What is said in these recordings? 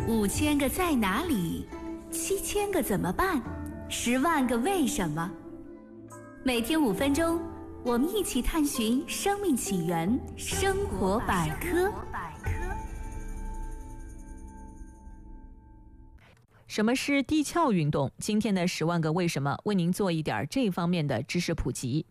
5000个在哪里，7000个怎么办，10万个为什么。每天5分钟，我们一起探寻生命起源，生活百科。 什么是地壳运动？今天的10万个为什么为您做一点这方面的知识普及。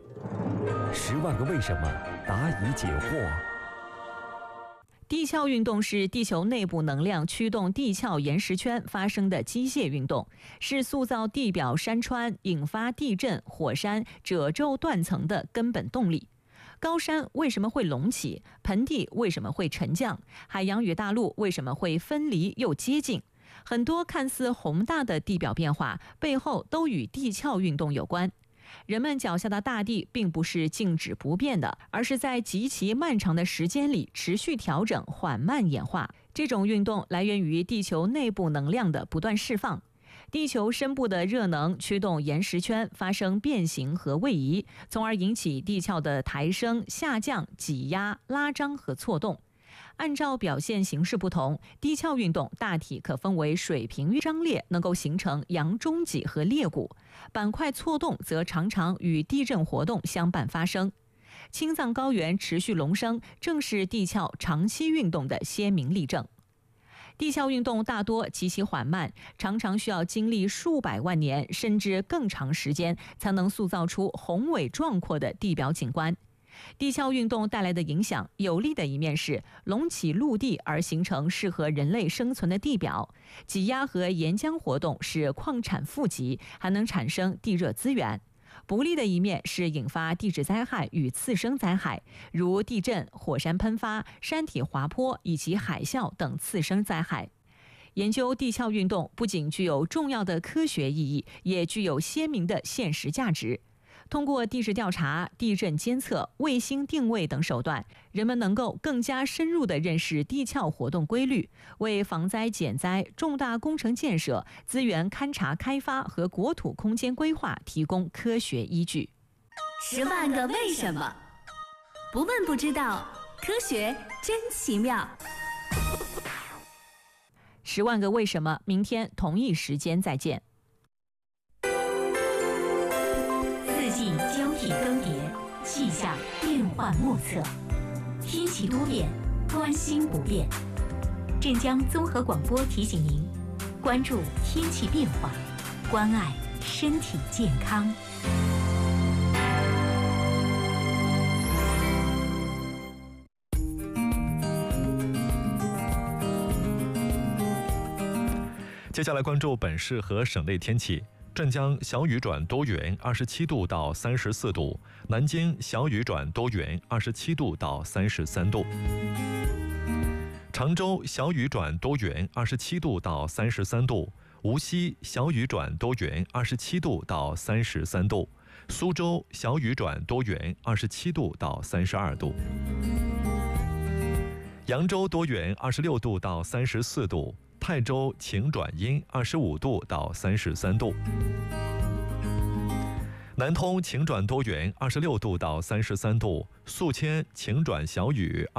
10万个为什么，答疑解惑。 地壳运动是地球内部能量驱动地壳岩石圈发生的机械运动，是塑造地表山川、引发地震、火山、褶皱断层的根本动力。高山为什么会隆起？盆地为什么会沉降？海洋与大陆为什么会分离又接近？很多看似宏大的地表变化，背后都与地壳运动有关。人们脚下的大地并不是静止不变的，而是在极其漫长的时间里持续调整、缓慢演化。这种运动来源于地球内部能量的不断释放。地球深部的热能驱动岩石圈发生变形和位移，从而引起地壳的抬升、下降、挤压、拉张和错动。按照表现形式不同，地壳运动大体可分为水平张裂，能够形成阳中脊和裂谷；板块错动则常常与地震活动相伴发生。青藏高原持续隆升，正是地壳长期运动的鲜明例证。地壳运动大多极其缓慢，常常需要经历数百万年甚至更长时间，才能塑造出宏伟壮阔的地表景观。地壳运动带来的影响，有利的一面是隆起陆地而形成适合人类生存的地表，挤压和岩浆活动使矿产富集，还能产生地热资源。不利的一面是引发地质灾害与次生灾害，如地震、火山喷发、山体滑坡以及海啸等次生灾害。研究地壳运动不仅具有重要的科学意义，也具有鲜明的现实价值。通过地质调查、地震监测、卫星定位等手段，人们能够更加深入地认识地壳活动规律，为防灾减灾、重大工程建设、资源勘察开发和国土空间规划提供科学依据。 10万个为什么，不问不知道，科学真奇妙。 10万个为什么，明天同一时间再见。 四季交替更迭，气象变幻莫测，天气多变，关心不变。镇江综合广播提醒您，关注天气变化，关爱身体健康。 接下来关注本市和省内天气。镇江小雨转多云，27度到34度；南京小雨转多云，27度到33度；常州小雨转多云，27度到33度；无锡小雨转多云，27度到33度；苏州小雨转多云，27度到32度；扬州多云，26度到34度；泰州晴转阴，25度到33度；南通晴转多云，26度到33度；宿迁晴转小雨